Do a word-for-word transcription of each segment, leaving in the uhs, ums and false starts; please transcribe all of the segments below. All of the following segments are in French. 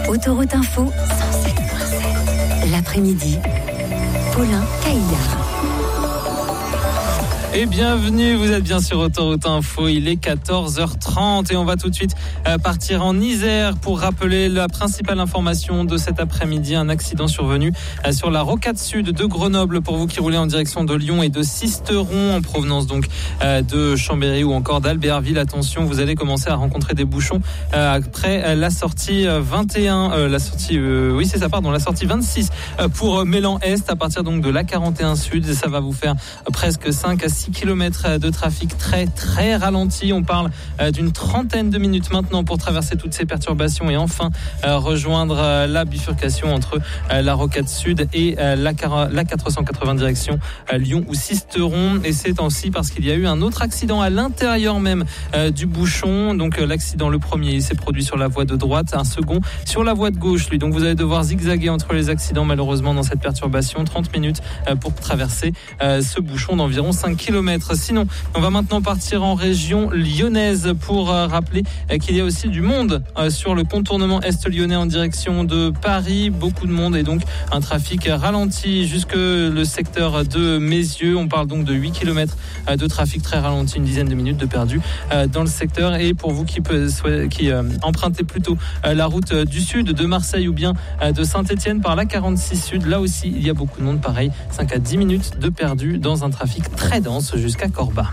Autoroute Info, cent sept virgule sept. L'après-midi, Paulin Caillard. Et bienvenue, vous êtes bien sur Autoroute Info, il est quatorze heures trente et on va tout de suite partir en Isère pour rappeler la principale information de cet après-midi, un accident survenu sur la rocade sud de Grenoble pour vous qui roulez en direction de Lyon et de Sisteron en provenance donc de Chambéry ou encore d'Albertville. Attention, vous allez commencer à rencontrer des bouchons après la sortie vingt et un, la sortie, euh, oui c'est ça, pardon, la sortie vingt-six pour Mélan Est à partir donc de l'A quarante et un Sud et ça va vous faire presque cinq à six kilomètres de trafic très très ralenti. On parle d'une trentaine de minutes maintenant pour traverser toutes ces perturbations et enfin rejoindre la bifurcation entre la rocade sud et la quatre cent quatre-vingts direction Lyon ou Sisteron. Et c'est ainsi parce qu'il y a eu un autre accident à l'intérieur même du bouchon. Donc l'accident, le premier, il s'est produit sur la voie de droite, un second sur la voie de gauche, lui. Donc vous allez devoir zigzaguer entre les accidents malheureusement dans cette perturbation. trente minutes pour traverser ce bouchon d'environ cinq kilomètres. Sinon, on va maintenant partir en région lyonnaise pour euh, rappeler euh, qu'il y a aussi du monde euh, sur le contournement est lyonnais en direction de Paris. Beaucoup de monde et donc un trafic ralenti jusque le secteur de Mézieux. On parle donc de huit kilomètres euh, de trafic très ralenti, une dizaine de minutes de perdu euh, dans le secteur. Et pour vous qui, peut, qui euh, empruntez plutôt euh, la route euh, du sud de Marseille ou bien euh, de Saint-Etienne par la quarante-six Sud, là aussi il y a beaucoup de monde, pareil, cinq à dix minutes de perdu dans un trafic très dense jusqu'à Corba.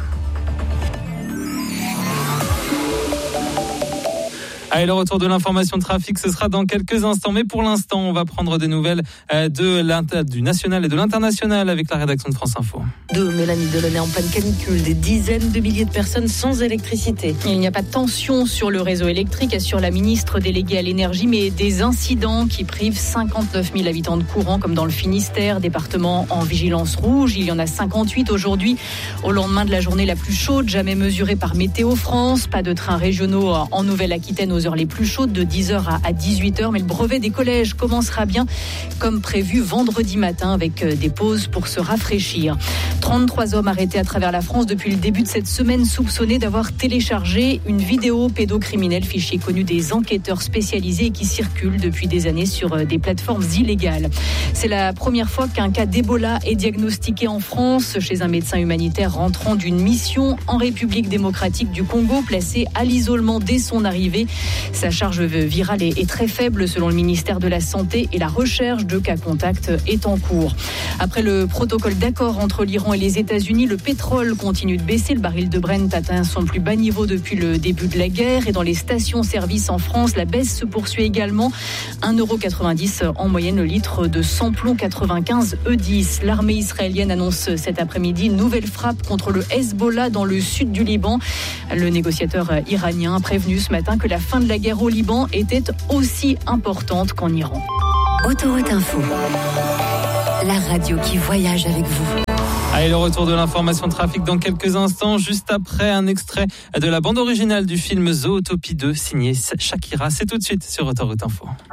Allez, le retour de l'information de trafic, ce sera dans quelques instants. Mais pour l'instant, on va prendre des nouvelles de du national et de l'international avec la rédaction de France Info. De Mélanie Delaunay en pleine canicule, des dizaines de milliers de personnes sans électricité. Il n'y a pas de tension sur le réseau électrique, assure la ministre déléguée à l'énergie, mais des incidents qui privent cinquante-neuf mille habitants de courant, comme dans le Finistère, département en vigilance rouge. Il y en a cinquante-huit aujourd'hui, au lendemain de la journée la plus chaude jamais mesurée par Météo France. Pas de trains régionaux en Nouvelle-Aquitaine aux heures les plus chaudes, de dix heures à dix-huit heures. Mais le brevet des collèges commencera bien comme prévu vendredi matin avec des pauses pour se rafraîchir. trente-trois hommes arrêtés à travers la France depuis le début de cette semaine, soupçonnés d'avoir téléchargé une vidéo pédocriminelle, fichier connu des enquêteurs spécialisés et qui circule depuis des années sur des plateformes illégales. C'est la première fois qu'un cas d'Ebola est diagnostiqué en France chez un médecin humanitaire rentrant d'une mission en République démocratique du Congo, placé à l'isolement dès son arrivée. Sa charge virale est très faible selon le ministère de la Santé et la recherche de cas contacts est en cours. Après le protocole d'accord entre l'Iran et les États-Unis, le pétrole continue de baisser. Le baril de Brent atteint son plus bas niveau depuis le début de la guerre. Et dans les stations-service en France, la baisse se poursuit également. un euro quatre-vingt-dix en moyenne le litre de samplon quatre-vingt-quinze E dix. L'armée israélienne annonce cet après-midi une nouvelle frappe contre le Hezbollah dans le sud du Liban. Le négociateur iranien a prévenu ce matin que la fin de la guerre au Liban était aussi importante qu'en Iran. Autoroute Info, la radio qui voyage avec vous. Allez, le retour de l'information de trafic dans quelques instants, juste après un extrait de la bande originale du film Zootopie deux, signé Shakira. C'est tout de suite sur Autoroute Info.